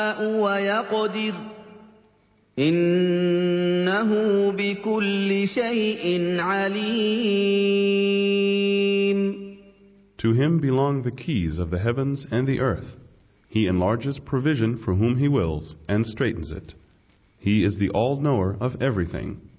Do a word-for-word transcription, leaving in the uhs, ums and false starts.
ويقدر إنه بكل شيء عليم. To him belong the keys of the heavens and the earth. He enlarges provision for whom he wills and straightens it. He is the all-knower of everything.